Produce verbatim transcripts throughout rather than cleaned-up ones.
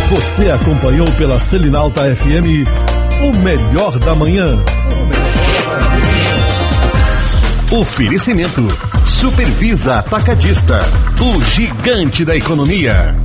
Você acompanhou pela Selinalta F M o melhor da manhã. Oferecimento Supervisa Atacadista, o gigante da economia.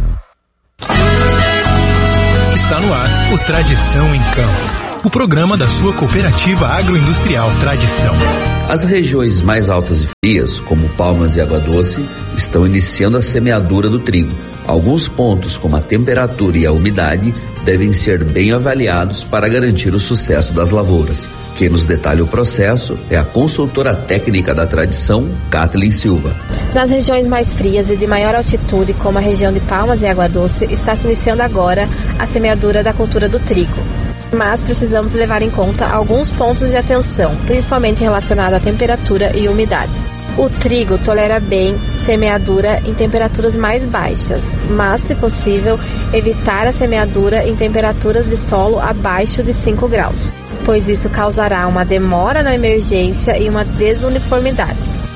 Está no ar o Tradição em Campo, o programa da sua cooperativa agroindustrial Tradição. As regiões mais altas e frias, como Palmas e Água Doce, estão iniciando a semeadura do trigo. Alguns pontos, como a temperatura e a umidade, devem ser bem avaliados para garantir o sucesso das lavouras. Quem nos detalha o processo é a consultora técnica da Tradição, Kathleen Silva. Nas regiões mais frias e de maior altitude, como a região de Palmas e Água Doce, está se iniciando agora a semeadura da cultura do trigo. Mas precisamos levar em conta alguns pontos de atenção, principalmente relacionados à temperatura e umidade. O trigo tolera bem semeadura em temperaturas mais baixas, mas, se possível, evitar a semeadura em temperaturas de solo abaixo de cinco graus, pois isso causará uma demora na emergência e uma desuniformidade.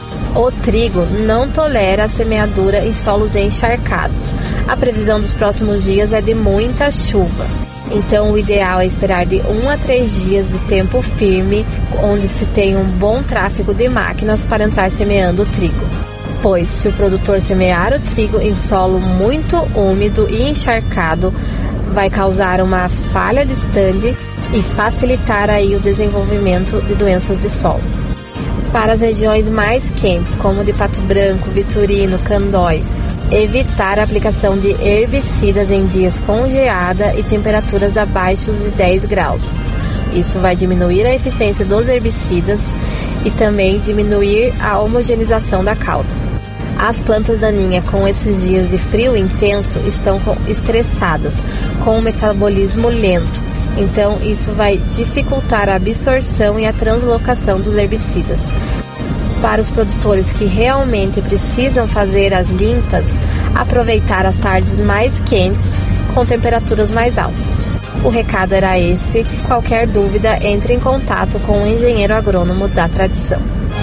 O trigo não tolera a semeadura em solos encharcados. A previsão dos próximos dias é de muita chuva. Então, o ideal é esperar de um a três dias de tempo firme, onde se tem um bom tráfego de máquinas para entrar semeando o trigo. Pois, se o produtor semear o trigo em solo muito úmido e encharcado, vai causar uma falha de stand e facilitar aí o desenvolvimento de doenças de solo. Para as regiões mais quentes, como de Pato Branco, Vitorino, Candói, evitar a aplicação de herbicidas em dias com geada e temperaturas abaixo de dez graus. Isso vai diminuir a eficiência dos herbicidas e também diminuir a homogeneização da cauda. As plantas daninhas com esses dias de frio intenso estão estressadas, com o metabolismo lento. Então, isso vai dificultar a absorção e a translocação dos herbicidas. Para os produtores que realmente precisam fazer as limpas, aproveitar as tardes mais quentes com temperaturas mais altas. O recado era esse. Qualquer dúvida, entre em contato com o engenheiro agrônomo da Tradição.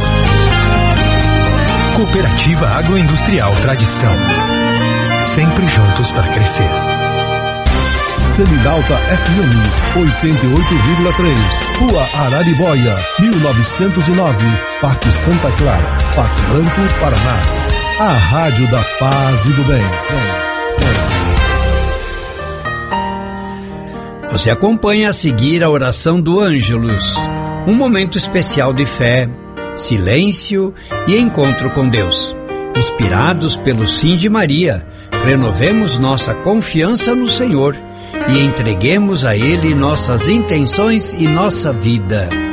Cooperativa Agroindustrial Tradição. Sempre juntos para crescer. Selinalta F M oitenta e oito vírgula três, Rua Araribóia, mil novecentos e nove, Parque Santa Clara, Pato Branco, Paraná. A Rádio da Paz e do Bem. Você acompanha a seguir a oração do Ângelus, um momento especial de fé, silêncio e encontro com Deus. Inspirados pelo Sim de Maria, renovemos nossa confiança no Senhor e entreguemos a Ele nossas intenções e nossa vida.